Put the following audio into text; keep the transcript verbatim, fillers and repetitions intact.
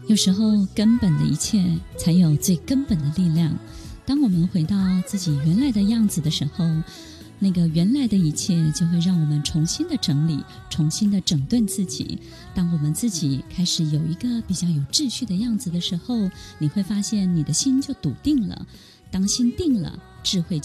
有时候根本的一切才有最根本的力量。当我们回到自己原来的样子的时候，那个原来的一切就会让我们重新的整理，重新的整顿自己。当我们自己开始有一个比较有秩序的样子的时候，你会发现你的心就笃定了。当心定了，智慧就